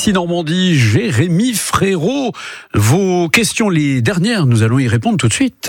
Ici Normandie, Jérémy Frérot. Vos questions, les dernières, nous allons y répondre tout de suite.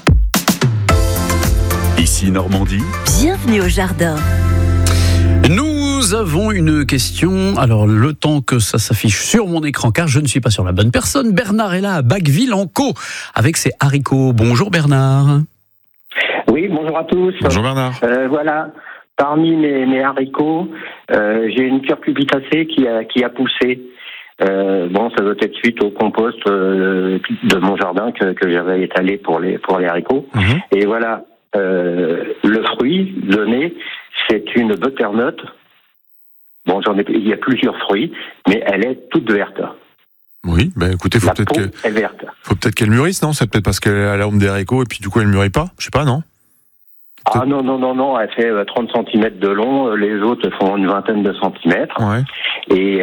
Ici Normandie. Bienvenue au jardin. Nous avons une question. Alors, le temps que ça s'affiche sur mon écran, car je ne suis pas sur la bonne personne. Bernard est là à Bacqueville-en-Caux avec ses haricots. Bonjour Bernard. Oui, bonjour à tous. Bonjour Bernard. Voilà, parmi mes haricots, j'ai une curcubitacée qui a poussé. Ça doit être suite au compost de mon jardin que j'avais étalé pour les haricots. Mmh. Et voilà, le fruit donné, c'est une butternut. Bon, il y a plusieurs fruits, mais elle est toute verte. Oui, écoutez, faut peut-être qu'elle mûrisse, non? C'est peut-être parce qu'elle a l'ombre des haricots et puis du coup elle mûrit pas. Je sais pas, non? Ah non, elle fait 30 cm de long, les autres font une vingtaine de centimètres. Ouais. Et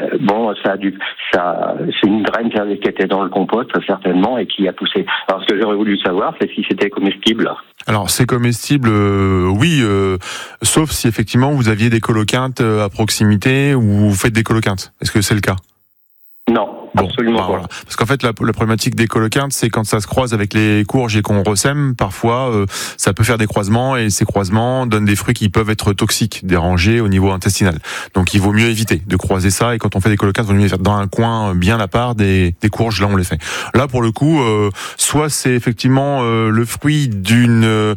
c'est une graine qui était dans le compost certainement et qui a poussé. Alors ce que j'aurais voulu savoir, c'est si c'était comestible. Alors c'est comestible, oui, sauf si effectivement vous aviez des coloquintes à proximité ou vous faites des coloquintes. Est-ce que c'est le cas? Non. Absolument pas. Voilà. Parce qu'en fait, la problématique des coloquintes, c'est quand ça se croise avec les courges et qu'on ressème, parfois, ça peut faire des croisements et ces croisements donnent des fruits qui peuvent être toxiques, dérangés au niveau intestinal. Donc, il vaut mieux éviter de croiser ça et quand on fait des coloquintes, il vaut mieux les faire dans un coin bien à part des courges. Là, on les fait. Là, pour le coup, soit c'est effectivement le fruit d'une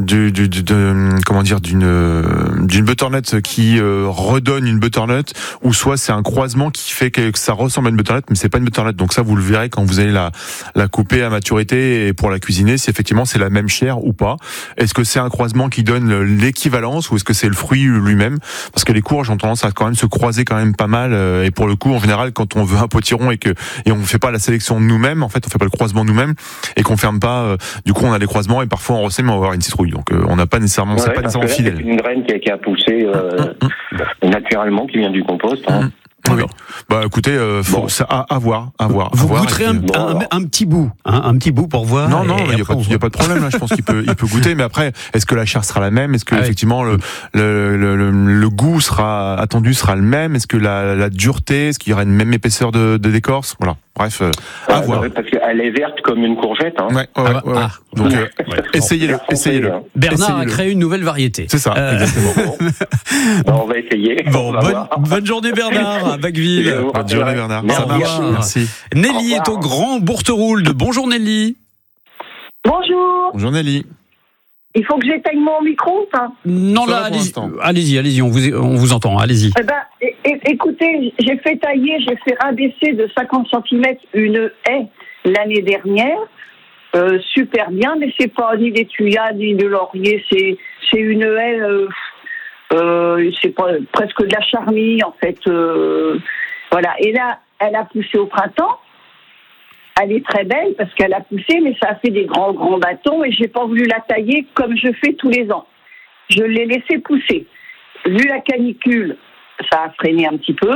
butternut qui redonne une butternut, ou soit c'est un croisement qui fait que ça ressemble à une butternut, mais c'est pas une butternut. Donc ça, vous le verrez quand vous allez la couper à maturité et pour la cuisiner, si effectivement c'est la même chair ou pas. Est-ce que c'est un croisement qui donne l'équivalence ou est-ce que c'est le fruit lui-même? Parce que les courges ont tendance à quand même se croiser quand même pas mal. Et pour le coup, en général, quand on veut un potiron et on ne fait pas la sélection nous-mêmes, en fait, on fait pas le croisement nous-mêmes et qu'on ferme pas, du coup, on a des croisements et parfois on ressème, on va avoir une citrouille. Donc on n'a pas nécessairement, c'est pas nécessairement fidèle. C'est une graine qui a poussé naturellement, qui vient du compost. Oui. Écoutez, faut ça à voir. Vous goûterez un petit bout, un petit bout pour voir. Non, il y a pas de problème là. Je pense qu'il peut goûter, mais après, est-ce que la chair sera la même? Est-ce que effectivement le goût sera le même? Est-ce que la dureté, est-ce qu'il y aura une même épaisseur de d'écorce? Voilà. Bref, à voir. Parce qu'elle est verte comme une courgette. Hein. Ouais. Donc essayez-le. Bernard a créé une nouvelle variété. C'est ça, exactement. On va essayer. Bonne journée Bernard à Bacqueville. Bonne journée Bernard. Ça marche. Merci. Nelly est au Grand Bourteroulde. Bonjour Nelly. Bonjour. Bonjour Nelly. Il faut que j'éteigne mon micro ou pas? Non, là, allez-y, on vous entend, allez-y. Écoutez, j'ai fait rabaisser de 50 cm une haie l'année dernière. Super bien, mais c'est pas ni des tuyas, ni de laurier, c'est une haie, c'est presque de la charmille, en fait. Voilà. Et là, elle a poussé au printemps. Elle est très belle parce qu'elle a poussé, mais ça a fait des grands bâtons et j'ai pas voulu la tailler comme je fais tous les ans. Je l'ai laissée pousser. Vu la canicule, ça a freiné un petit peu.